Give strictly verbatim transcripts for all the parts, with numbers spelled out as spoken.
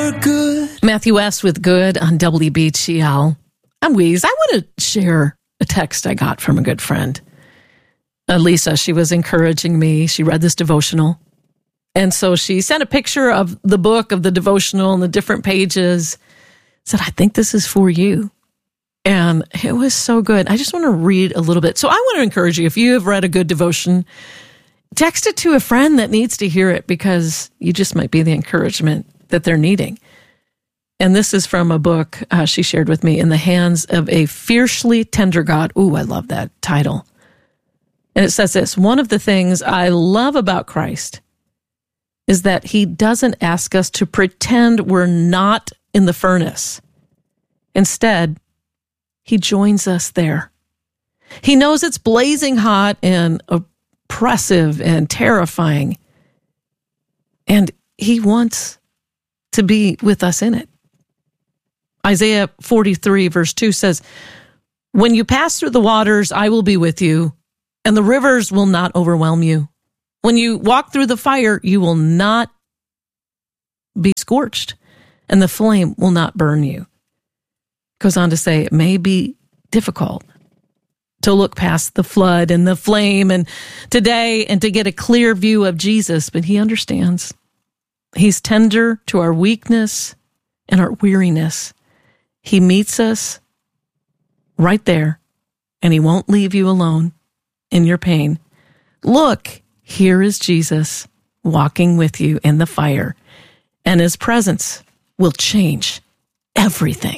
We're good. Matthew West with Good on W B G L. I'm Weeze. I want to share a text I got from a good friend. Uh, Lisa, she was encouraging me. She read this devotional. And so she sent a picture of the book, of the devotional and the different pages. Said, I think this is for you. And it was so good. I just want to read a little bit. So I want to encourage you, if you have read a good devotion, text it to a friend that needs to hear it, because you just might be the encouragement that they're needing. And this is from a book uh, she shared with me, In the Hands of a Fiercely Tender God. Ooh, I love that title. And it says this: one of the things I love about Christ is that he doesn't ask us to pretend we're not in the furnace. Instead, he joins us there. He knows it's blazing hot and oppressive and terrifying, and he wants to be with us in it. Isaiah forty-three verse two says, when you pass through the waters, I will be with you, and the rivers will not overwhelm you. When you walk through the fire, you will not be scorched, and the flame will not burn you. Goes on to say, it may be difficult to look past the flood and the flame and today and to get a clear view of Jesus, but he understands. He's tender to our weakness and our weariness. He meets us right there, and he won't leave you alone in your pain. Look, here is Jesus walking with you in the fire, and his presence will change everything.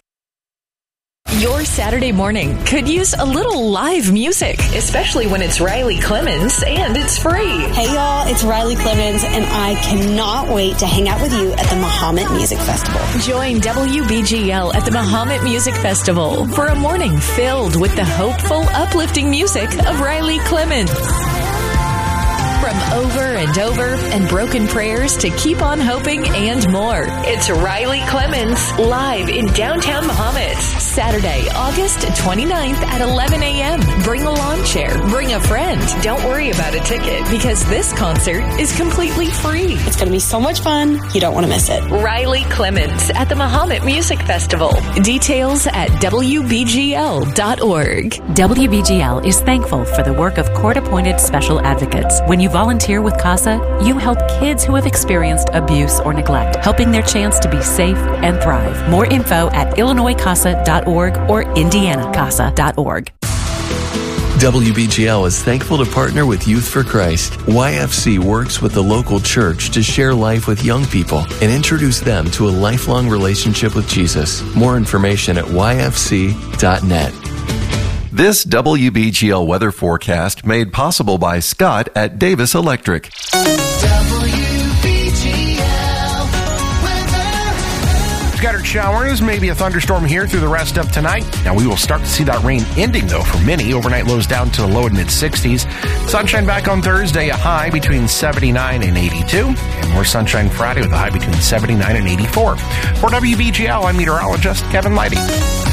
Your Saturday morning could use a little live music, especially when it's Riley Clemmons and it's free. Hey y'all, it's Riley Clemmons, and I cannot wait to hang out with you at the Mahomet Music Festival. Join W B G L at the Mahomet Music Festival for a morning filled with the hopeful, uplifting music of Riley Clemmons. From over and over and broken prayers to keep on hoping and more. It's Riley Clemmons live in downtown Mahomet. Saturday, August twenty-ninth at eleven a.m. Bring a lawn chair. Bring a friend. Don't worry about a ticket, because this concert is completely free. It's going to be so much fun. You don't want to miss it. Riley Clemmons at the Mahomet Music Festival. Details at W B G L dot org. W B G L is thankful for the work of court-appointed special advocates. When you volunteer with CASA, you help kids who have experienced abuse or neglect, helping their chance to be safe and thrive. More info at illinois casa dot org or indiana casa dot org. W B G L is thankful to partner with Youth for Christ. Y F C works with the local church to share life with young people and introduce them to a lifelong relationship with Jesus. More information at y f c dot net. This W B G L weather forecast made possible by Scott at Davis Electric. Scattered showers, maybe a thunderstorm here through the rest of tonight. Now we will start to see that rain ending though for many. Overnight lows down to the low and mid sixties. Sunshine back on Thursday, a high between seventy-nine and eighty-two. And more sunshine Friday with a high between seventy-nine and eighty-four. For W B G L, I'm meteorologist Kevin Leidy.